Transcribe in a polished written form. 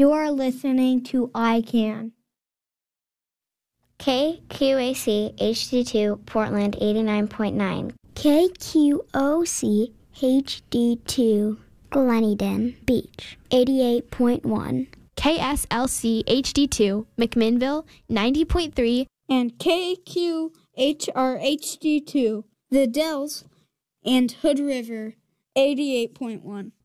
You're listening to iCan. KQAC HD2 Portland 89.9. KQOC HD2 Gleneden Beach 88.1. KSLC HD2 McMinnville 90.3. And KQHR HD2 The Dells and Hood River 88.1.